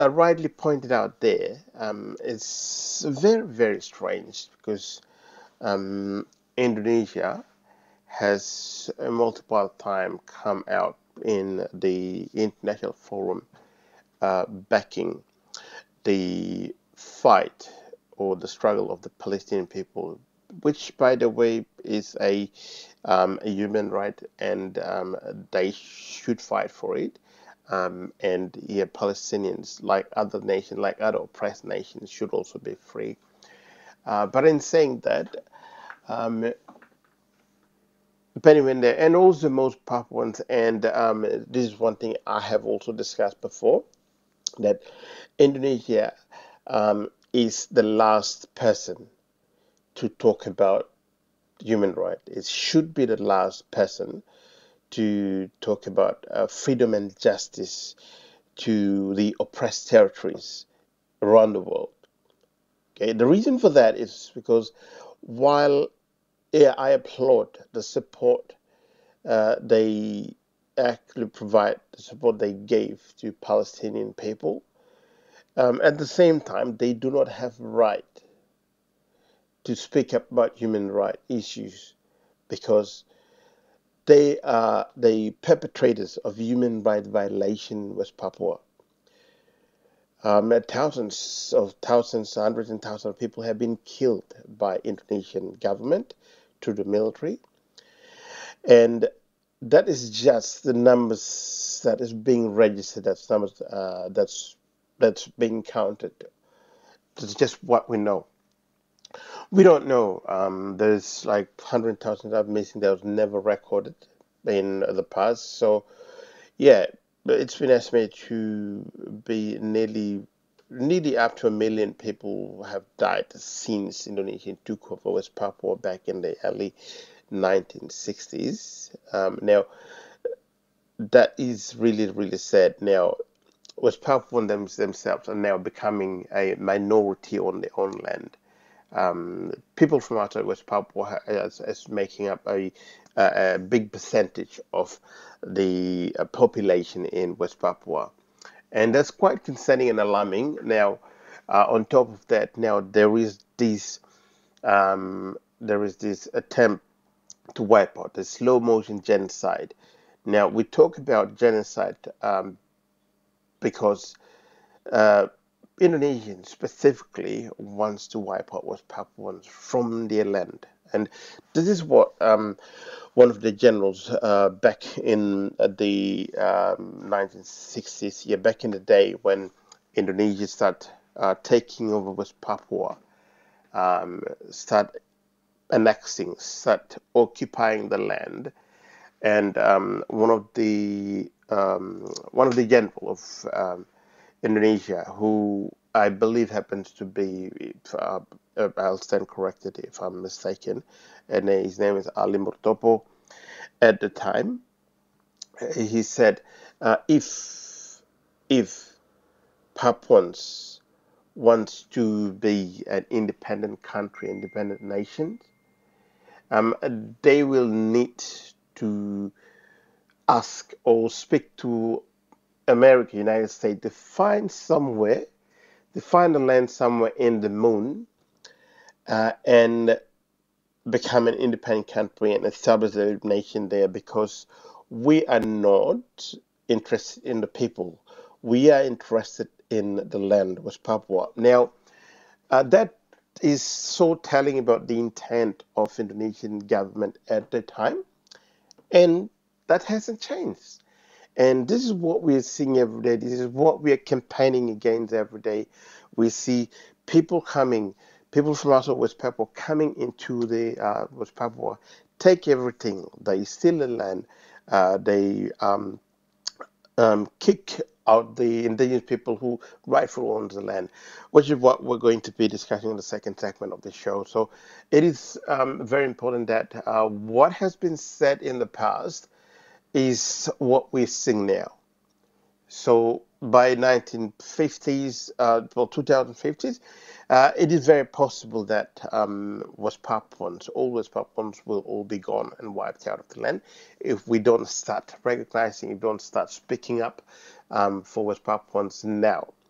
rightly pointed out there, it's very, very strange because um, Indonesia has multiple time come out in the international forum backing the fight or the struggle of the Palestinian people, which, by the way, is a human right, and they should fight for it. And yeah, Palestinians, like other nations, like other oppressed nations, should also be free. But in saying that, um, Benjamin there, and also most powerful ones, and this is one thing I have also discussed before, that Indonesia is the last person to talk about human rights. It should be the last person to talk about freedom and justice to the oppressed territories around the world. Okay, the reason for that is because while yeah, I applaud the support they actually provide, the support they gave to Palestinian people, at the same time they do not have right to speak up about human rights issues because they are the perpetrators of human rights violation in West Papua. Thousands, hundreds and thousands of people have been killed by Indonesian government through the military, and that is just the numbers that is being registered. That's numbers that's being counted. That's just what we know. We don't know. There's like 100,000 of missing that was never recorded in the past. So yeah, it's been estimated to be nearly up to 1 million people have died since Indonesia took over West Papua back in the early 1960s. Now, that is really, really sad. Now, West Papuans themselves are now becoming a minority on their own land. People from outside West Papua is making up a big percentage of the population in West Papua, and that's quite concerning and alarming. Now, on top of that, now there is this attempt to wipe out the slow motion genocide. Now, we talk about genocide because uh, Indonesians specifically wants to wipe out West Papuans from their land. And this is what one of the generals back in the 1960s, yeah, back in the day when Indonesia started taking over West Papua, start annexing, start occupying the land, and one of the generals of Indonesia, who I believe happens to be, I'll stand corrected if I'm mistaken, and his name is Ali Murtopo. At the time, he said, if Papuans wants to be an independent country, independent nation, um, they will need to ask or speak to America, United States, to find somewhere, to find a land somewhere in the moon, and become an independent country and establish a nation there because we are not interested in the people. We are interested in the land, West Papua. Now, that is so telling about the intent of Indonesian government at the time, and that hasn't changed. And this is what we're seeing every day. This is what we are campaigning against every day. We see people coming, people from outside West Papua coming into the West Papua, take everything. They steal the land. They kick out the indigenous people who rightfully own the land, which is what we're going to be discussing in the second segment of the show. So it is very important that what has been said in the past is what we're seeing now. So by 1950s, 2050s, it is very possible that West Papuans, all West Papuans will all be gone and wiped out of the land if we don't start recognizing, if we don't start speaking up for West Papuans now.